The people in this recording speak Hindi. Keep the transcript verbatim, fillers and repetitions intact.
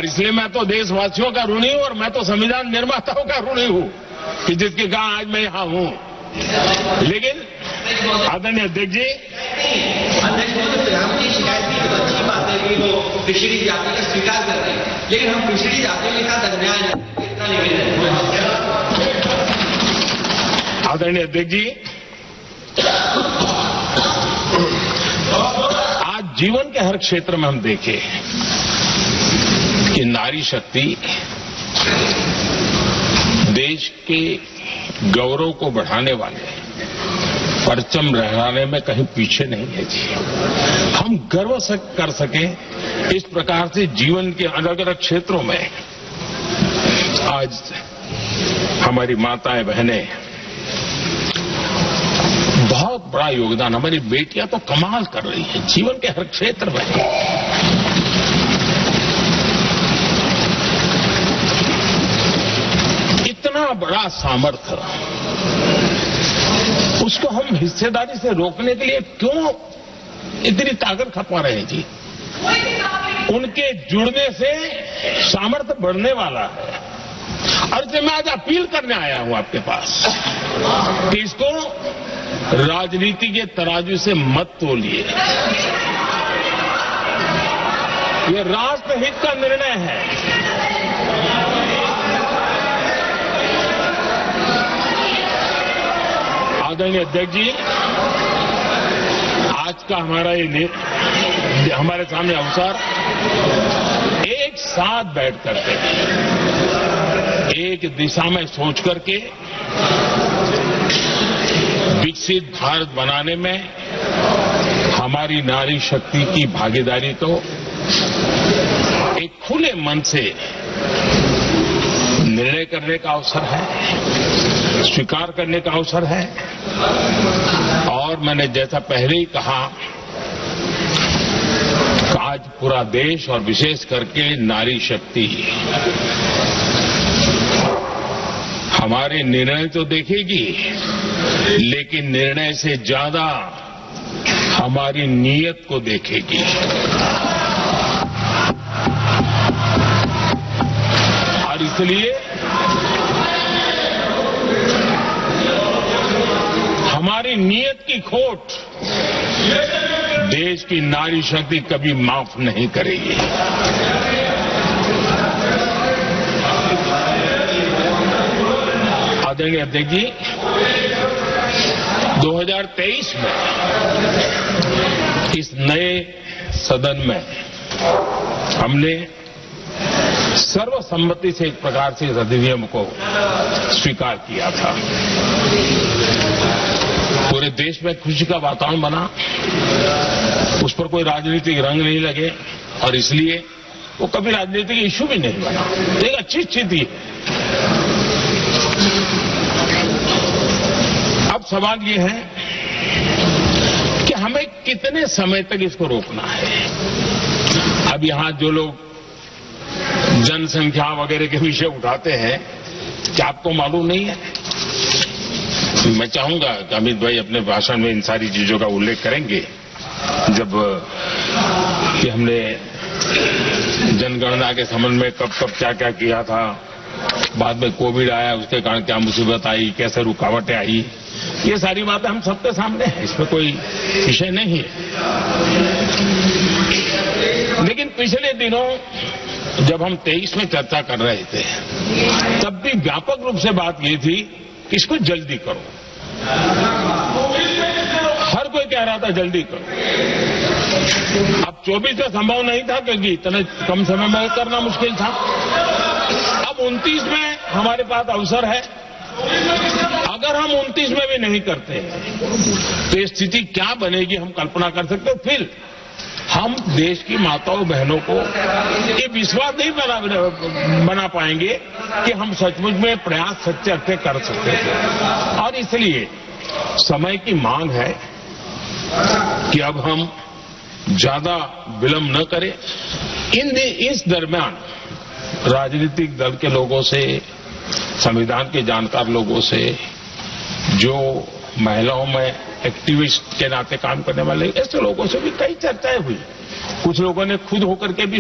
और इसलिए मैं तो देशवासियों का ऋणी हूं और मैं तो संविधान निर्माताओं का ऋणी हूं कि जिसके कारण आज मैं यहां हूं। लेकिन आदरणीय अध्यक्ष जी, अध्यक्ष प्रधानमंत्री की शिकायत की तो अच्छी बात है कि वो पिछड़ी जाति का स्वीकार कर रहे हैं, लेकिन हम पिछड़ी जाति के साथ अन्याय इतना निवेदन। आदरणीय अध्यक्ष जी, आज जीवन के हर क्षेत्र में हम देखें कि नारी शक्ति देश के गौरव को बढ़ाने वाले परचम लहराने में कहीं पीछे नहीं है जी। हम गर्व से कर सकें इस प्रकार से जीवन के अलग अलग क्षेत्रों में आज हमारी माताएं बहनें बहुत बड़ा योगदान, हमारी बेटियां तो कमाल कर रही हैं जीवन के हर क्षेत्र में। इतना बड़ा सामर्थ्य, उसको हम हिस्सेदारी से रोकने के लिए क्यों इतनी ताकत खपा रहे हैं जी? उनके जुड़ने से सामर्थ्य बढ़ने वाला है। और इसलिए मैं आज अपील करने आया हूं आपके पास कि इसको राजनीति के तराजू से मत तोलिए। ये राष्ट्रहित का निर्णय है। आदरणीय अध्यक्ष जी, आज का हमारा ये हमारे सामने अवसर एक साथ बैठ करके एक दिशा में सोच करके विकसित भारत बनाने में हमारी नारी शक्ति की भागीदारी को एक खुले मन से निर्णय करने का अवसर है, स्वीकार करने का अवसर है। और मैंने जैसा पहले ही कहा, आज पूरा देश और विशेष करके नारी शक्ति हमारे निर्णय तो देखेगी, लेकिन निर्णय से ज्यादा हमारी नीयत को देखेगी। और इसलिए हमारी नीयत की खोट देश की नारी शक्ति कभी माफ नहीं करेगी। आदरणीय अध्यक्ष जी, दो हज़ार तेईस में इस नए सदन में हमने सर्वसम्मति से एक प्रकार से इस अधिनियम को स्वीकार किया था। पूरे देश में खुशी का वातावरण बना, उस पर कोई राजनीतिक रंग नहीं लगे और इसलिए वो कभी राजनीतिक इश्यू भी नहीं बना। एक अच्छी स्थिति है। अब सवाल ये है कि हमें कितने समय तक इसको रोकना है। अब यहां जो लोग जनसंख्या वगैरह के विषय उठाते हैं, क्या आपको मालूम नहीं है? मैं चाहूंगा कि अमित भाई अपने भाषण में इन सारी चीजों का उल्लेख करेंगे। जब कि हमने जनगणना के संबंध में कब कब क्या क्या किया था, बाद में कोविड आया, उसके कारण क्या मुसीबत आई, कैसे रुकावटें आई, ये सारी बातें हम सबके सामने हैं, इसमें कोई विषय नहीं है। लेकिन पिछले दिनों जब हम तेईस में चर्चा कर रहे थे, तब भी व्यापक रूप से बात ये थी कि इसको जल्दी करो। हर कोई कह रहा था जल्दी करो। अब चौबीस में संभव नहीं था क्योंकि इतने कम समय में करना मुश्किल था। अब उनतीस में हमारे पास अवसर है। अगर हम उनतीस में भी नहीं करते तो ये स्थिति क्या बनेगी हम कल्पना कर सकते हो। फिर हम देश की माताओं बहनों को ये विश्वास नहीं बना, बना पाएंगे कि हम सचमुच में प्रयास सच्चे अच्छे कर सकते हैं। और इसलिए समय की मांग है कि अब हम ज्यादा विलंब न करें। इन इस दरमियान राजनीतिक दल के लोगों से, संविधान के जानकार लोगों से, जो महिलाओं में एक्टिविस्ट के नाते काम करने वाले ऐसे लोगों से भी कई चर्चाएं हुई। कुछ लोगों ने खुद होकर के भी